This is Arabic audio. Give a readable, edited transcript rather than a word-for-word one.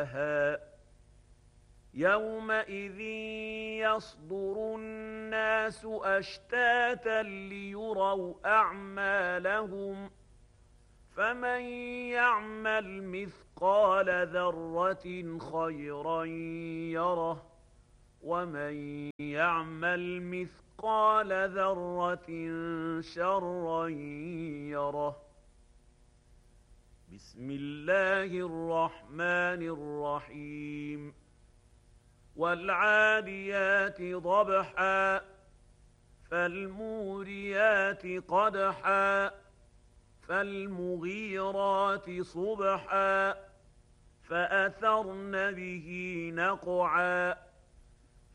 أشقاها يومئذ يصدر الناس أشتاتا ليروا أعمالهم فمن يعمل مثقال ذرة خيرا يره ومن يعمل مثقال ذرة شرا يره. بسم الله الرحمن الرحيم. والعاديات ضبحا فالموريات قدحا فالمغيرات صبحا فأثرن به نقعا